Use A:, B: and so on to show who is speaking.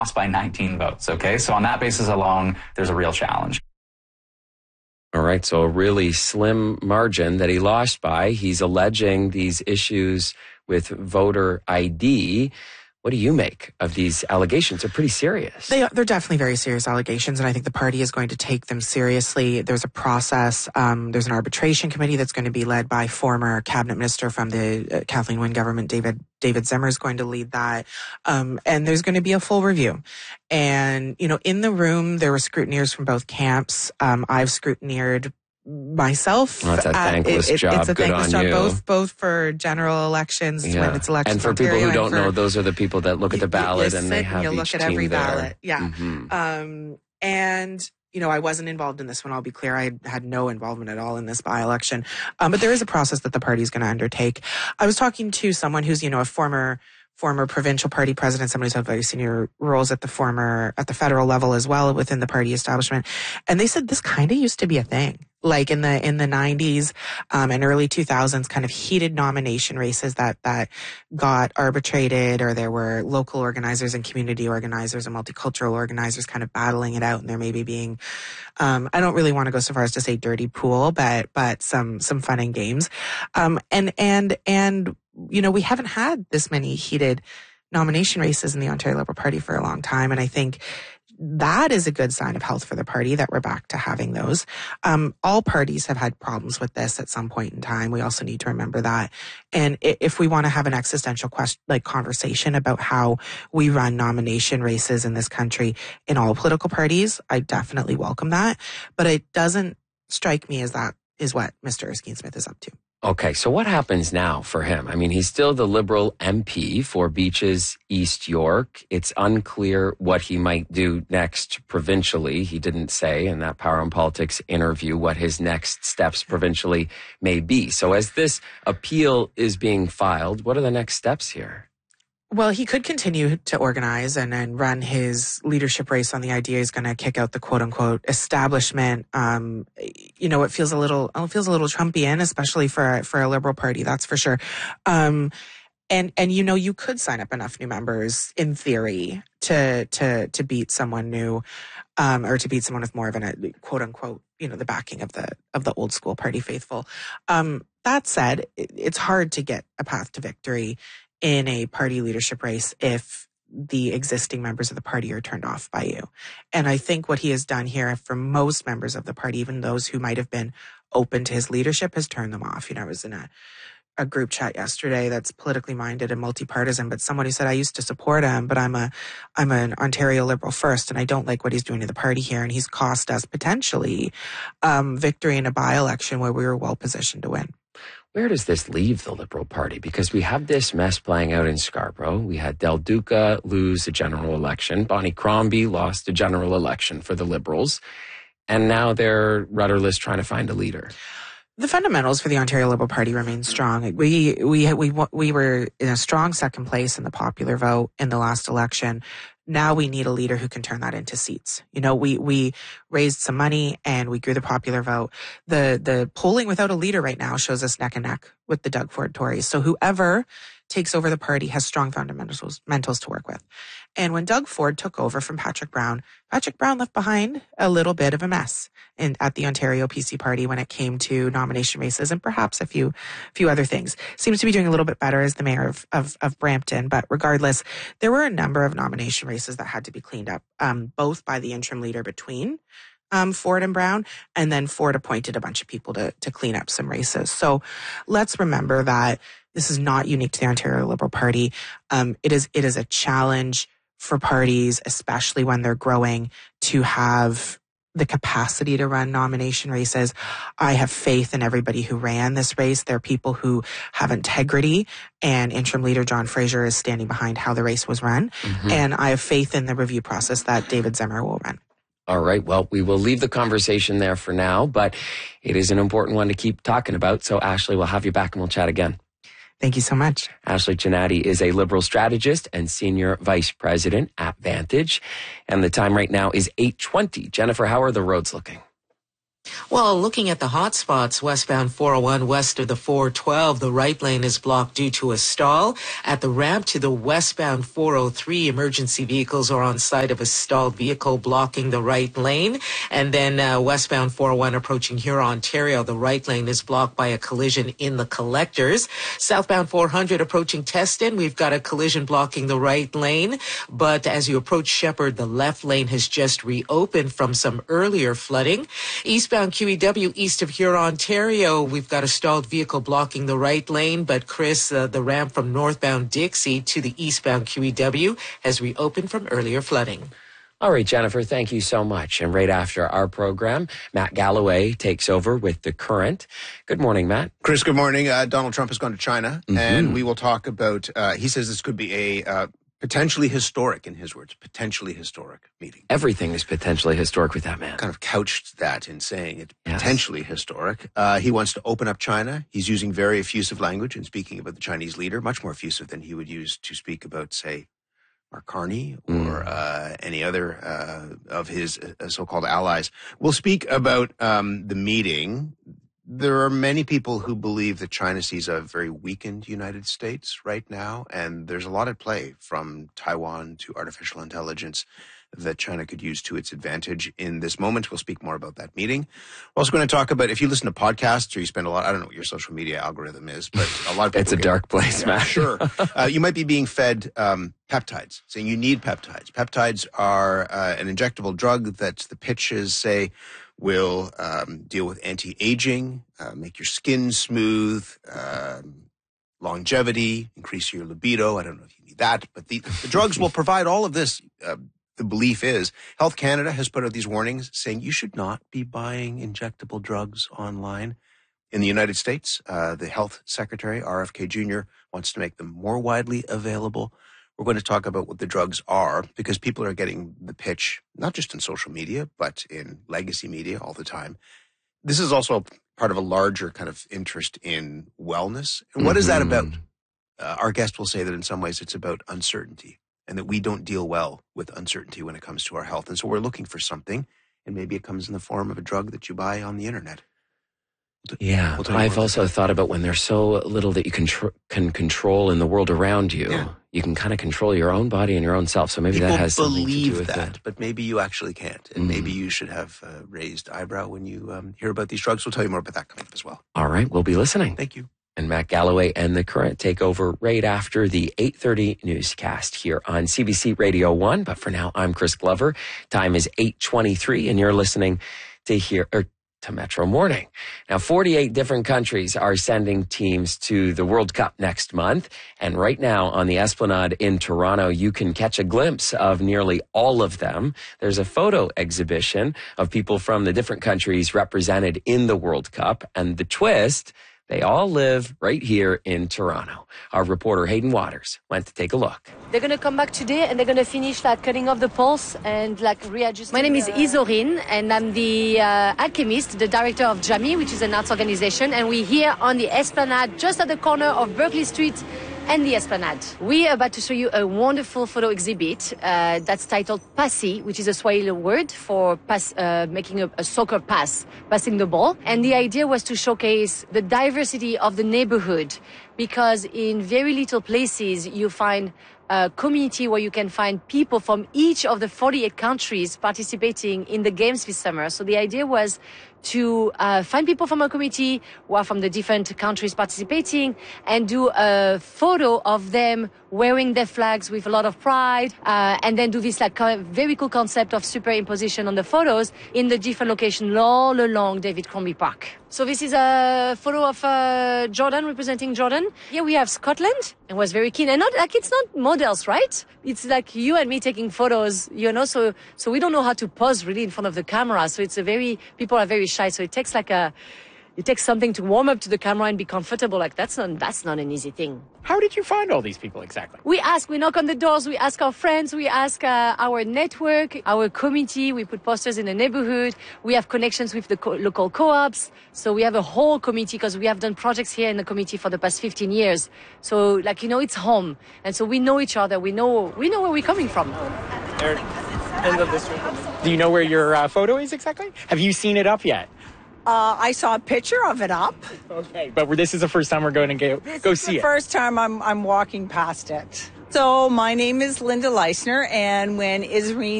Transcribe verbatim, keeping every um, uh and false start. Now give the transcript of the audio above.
A: lost by nineteen votes, okay? So on that basis alone, there's a real challenge.
B: All right, so a really slim margin that he lost by. He's alleging these issues with voter I D. What do you make of these allegations? They're pretty serious.
C: They are, they're definitely very serious allegations, and I think the party is going to take them seriously. There's a process. Um, there's an arbitration committee that's going to be led by former cabinet minister from the uh, Kathleen Wynne government, David David Zimmer is going to lead that. Um, and there's going to be a full review. And, you know, in the room, there were scrutineers from both camps. Um, I've scrutineered myself.
B: Well, that's a thankless uh, it,
C: job. It's a
B: Good
C: thankless
B: on
C: job,
B: you.
C: both both for general elections
B: yeah.
C: when it's elections.
B: And for
C: Ontario,
B: people who don't
C: for,
B: know, those are the people that look at the ballot and they have
C: you
B: each
C: look at
B: team
C: every
B: there.
C: ballot. Yeah.
B: Mm-hmm.
C: Um, and you know, I wasn't involved in this one. I'll be clear. I had no involvement at all in this by-election. Um, but there is a process that the party is going to undertake. I was talking to someone who's, you know, a former former provincial party president, somebody who's had very senior roles at the former, at the federal level as well within the party establishment. And they said this kind of used to be a thing. Like in the, in the nineties, um, and early two thousands, kind of heated nomination races that, that got arbitrated, or there were local organizers and community organizers and multicultural organizers kind of battling it out. And there maybe being, um, I don't really want to go so far as to say dirty pool, but, but some, some fun and games. Um, and, and, and, you know, we haven't had this many heated nomination races in the Ontario Liberal Party for a long time. And I think that is a good sign of health for the party that we're back to having those. Um, all parties have had problems with this at some point in time. We also need to remember that. And if we want to have an existential question, like conversation about how we run nomination races in this country in all political parties, I definitely welcome that. But it doesn't strike me as that is what Mister Erskine Smith is up to.
B: Okay, so what happens now for him? I mean, he's still the Liberal M P for Beaches East York. It's unclear what he might do next provincially. He didn't say in that Power and Politics interview what his next steps provincially may be. So as this appeal is being filed, what are the next steps here?
C: Well, he could continue to organize and then run his leadership race on the idea he's going to kick out the quote unquote establishment. Um, you know, it feels a little, it feels a little Trumpian, especially for, for a Liberal Party. That's for sure. Um, and, and, you know, you could sign up enough new members in theory to, to, to beat someone new, um, or to beat someone with more of an quote unquote, you know, the backing of the, of the old school party faithful. Um, that said, it, it's hard to get a path to victory in a party leadership race if the existing members of the party are turned off by you. And I think what he has done here for most members of the party, even those who might have been open to his leadership, has turned them off. You know, I was in a, a group chat yesterday that's politically minded and multi-partisan, but someone who said, I used to support him, but I'm a, I'm an Ontario Liberal first, and I don't like what he's doing to the party here. And he's cost us potentially um, victory in a by-election where we were well positioned to win.
B: Where does this leave the Liberal Party? Because we have this mess playing out in Scarborough. We had Del Duca lose a general election. Bonnie Crombie lost a general election for the Liberals. And now they're rudderless trying to find a leader.
C: The fundamentals for the Ontario Liberal Party remain strong. We we we we were in a strong second place in the popular vote in the last election. Now we need a leader who can turn that into seats. You know, we we raised some money and we grew the popular vote. The the polling without a leader right now shows us neck and neck with the Doug Ford Tories. So whoever takes over the party has strong fundamentals mentals to work with. And when Doug Ford took over from Patrick Brown, Patrick Brown left behind a little bit of a mess in, at the Ontario P C party when it came to nomination races and perhaps a few few other things. Seems to be doing a little bit better as the mayor of, of, of Brampton. But regardless, there were a number of nomination races that had to be cleaned up, um, both by the interim leader between Um, Ford and Brown, and then Ford appointed a bunch of people to, to clean up some races. So let's remember that this is not unique to the Ontario Liberal Party. Um, it is, it is a challenge for parties, especially when they're growing, to have the capacity to run nomination races. I have faith in everybody who ran this race. They're people who have integrity, and interim leader John Fraser is standing behind how the race was run. Mm-hmm. And I have faith in the review process that David Zimmer will run.
B: All right. Well, we will leave the conversation there for now, but it is an important one to keep talking about. So, Ashley, we'll have you back and we'll chat again.
C: Thank you so much.
B: Ashley Gennady is a Liberal strategist and senior vice president at Vantage. And the time right now is eight twenty. Jennifer, how are the roads looking?
C: Well, looking at the hot spots, westbound four oh one west of the four twelve, the right lane is blocked due to a stall. At the ramp to the westbound four oh three, emergency vehicles are on site of a stalled vehicle blocking the right lane. And then uh, westbound four oh one approaching Huron, Ontario, the right lane is blocked by a collision in the collectors. Southbound four hundred approaching Teston, we've got a collision blocking the right lane. But as you approach Shepherd, the left lane has just reopened from some earlier flooding. Eastbound Q E W east of Huron, Ontario, we've got a stalled vehicle blocking the right lane, but Chris, uh, the ramp from northbound Dixie to the eastbound Q E W has reopened from earlier flooding.
B: All right, Jennifer, thank you so much. And right after our program, Matt Galloway takes over with The Current. Good morning, Matt.
D: Chris, good morning. Uh, Donald Trump has gone to China, mm-hmm. and we will talk about, uh, he says this could be a uh, potentially historic, in his words, potentially historic meeting.
B: Everything is potentially historic with that man.
D: Kind of couched that in saying it
B: yes.
D: potentially historic. Uh, he wants to open up China. He's using very effusive language in speaking about the Chinese leader, much more effusive than he would use to speak about, say, Mark Carney or
B: mm.
D: uh, any other uh, of his uh, so-called allies. We'll speak about um, the meeting. There are many people who believe that China sees a very weakened United States right now, and there's a lot at play, from Taiwan to artificial intelligence, that China could use to its advantage in this moment. We'll speak more about that meeting. We're also going to talk about, if you listen to podcasts or you spend a lot, I don't know what your social media algorithm is, but a lot of people
B: It's a
D: get,
B: dark place,
D: yeah,
B: man.
D: Sure. Uh, you might be being fed um, peptides, saying you need peptides. Peptides are uh, an injectable drug that the pitches say will um, deal with anti-aging, uh, make your skin smooth, um, longevity, increase your libido. I don't know if you need that, but the, the drugs will provide all of this. Uh, the belief is Health Canada has put out these warnings saying you should not be buying injectable drugs online. In the United States, uh, the Health Secretary, R F K Junior, wants to make them more widely available. We're going to talk about what the drugs are, because people are getting the pitch, not just in social media, but in legacy media all the time. This is also part of a larger kind of interest in wellness. And what mm-hmm. is that about? Uh, our guest will say that in some ways it's about uncertainty, and that we don't deal well with uncertainty when it comes to our health. And so we're looking for something, and maybe it comes in the form of a drug that you buy on the internet.
B: Yeah,
D: we'll
B: I've also thought about when there's so little that you can, tr- can control in the world around you,
D: yeah.
B: you can kind of control your own body and your own self. So maybe
D: People
B: that has something to do
D: believe
B: with
D: that,
B: it.
D: But maybe you actually can't. And mm. maybe you should have a raised eyebrow when you um, hear about these drugs. We'll tell you more about that coming up as well.
B: All right, we'll be listening.
D: Thank you.
B: And Matt Galloway and The Current take over right after the eight thirty newscast here on C B C Radio one. But for now, I'm Chris Glover. Time is eight twenty-three, and you're listening to hear or to Metro Morning. Now, forty-eight different countries are sending teams to the World Cup next month. And right now on the Esplanade in Toronto, you can catch a glimpse of nearly all of them. There's a photo exhibition of people from the different countries represented in the World Cup. And the twist, they all live right here in Toronto. Our reporter Hayden Waters went to take a look.
E: They're going to come back today and they're going to finish like cutting off the pulse and like readjusting. My name is Isorine and I'm the uh, alchemist, the director of JAMI, which is an arts organization. And we're here on the Esplanade, just at the corner of Berkeley Street and the Esplanade. We are about to show you a wonderful photo exhibit uh, that's titled Passi, which is a Swahili word for pass, uh, making a, a soccer pass, passing the ball. And the idea was to showcase the diversity of the neighborhood, because in very little places you find a community where you can find people from each of the forty-eight countries participating in the games this summer. So the idea was to uh, find people from our community who are from the different countries participating and do a photo of them wearing their flags with a lot of pride, uh, and then do this like very cool concept of superimposition on the photos in the different locations all along David Crombie Park. So this is a photo of uh, Jordan, representing Jordan. Here we have Scotland, and was very keen. And not like it's not models, right? It's like you and me taking photos, you know. So so we don't know how to pose really in front of the camera. So it's a very people are very shy. So it takes like a it takes something to warm up to the camera and be comfortable. Like that's not that's not an easy thing.
F: How did you find all these people exactly?
E: We ask, we knock on the doors, we ask our friends, we ask uh, our network, our community. We put posters in the neighborhood. We have connections with the co- local co-ops. So we have a whole community because we have done projects here in the community for the past fifteen years. So like, you know, it's home. And so we know each other. We know, we know where we're coming from.
F: There, end of this room. Do you know where your uh, photo is exactly? Have you seen it up yet?
G: Uh, I saw a picture of it up.
F: Okay, but this is the first time we're going to go,
G: This
F: go
G: is
F: see
G: the
F: it.
G: first time I'm I'm walking past it. So my name is Linda Leisner, and when Isreen